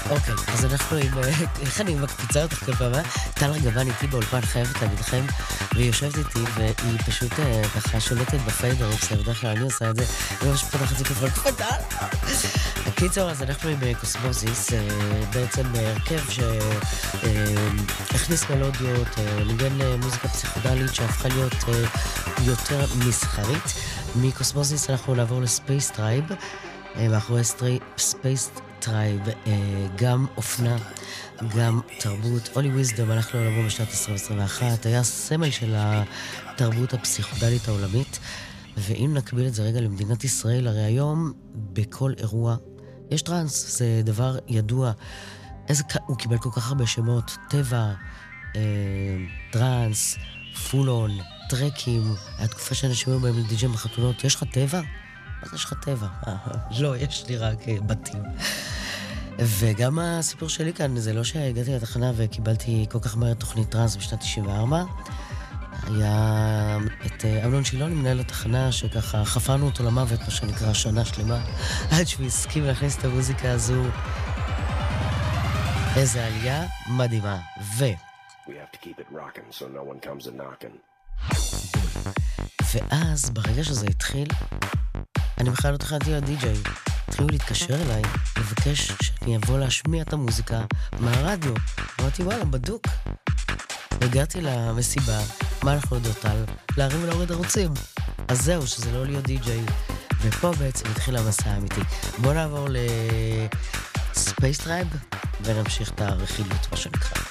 אוקיי, אז אנחנו עם... איך אני מקפיצה אותך כל פעם? טל רגבן איתי באולפן, חייבת להגיד לכם, והיא יושבת איתי, והיא פשוט ככה שולטת בפיידרוקס, בדרך כלל אני עושה את זה, ואני פשוט פותחת את זה כפול, הקיצור, אז אנחנו עם קוסמוזיס, בעצם הרכב שהכניס מלודיות, ניגן מוזיקה פסיכודלית שהפכה להיות יותר מסחרית. מקוסמוזיס אנחנו נעבור לספייס טרייב, מאחורי ספייס טרייב, גם אופנה, גם תרבות. אולי וויזדום, אנחנו נעבור בשנת 2021, היה סמל של התרבות הפסיכודלית העולמית, ואם נקביל את זה רגע למדינת ישראל, הרי היום בכל אירוע יש טרנס, זה דבר ידוע. הוא קיבל כל כך הרבה שמות, טבע, טרנס, פולון, טרקים, היה תקופה שאנשים היו בהם לדיג'ים בחתונות. יש לך טבע? מה זה יש לך טבע? לא, יש לי רק בתים. וגם הסיפור שלי כאן, זה לא שהגעתי לתחנה וקיבלתי כל כך מהר תוכנית טרנס בשנת 94, היה את אמנון שילון, מנהל התחנה, שככה חפרנו אותו למוות, מה שנקרא שנה שלמה, עד שהוא הסכים להכניס את המוזיקה הזו. איזה עלייה מדהימה. We have to keep it rocking so no one comes a knocking. ואז ברגע שזה התחיל, אני בכלל לא תכננתי לדי-ג'יי. התחילו להתקשר אליי, לבקש שאני אבוא להשמיע את המוזיקה מהרדיו. אמרתי, וואלה, בדוק. הגעתי למסיבה, מה אנחנו יודעות על? להרים ולהוריד ערוצים. אז זהו, שזה לא להיות די-ג'יי. ופה בעצם התחיל המסע האמיתי. בואו נעבור לספייס טרייב, ונמשיך את הרכילות, מה שנקרא.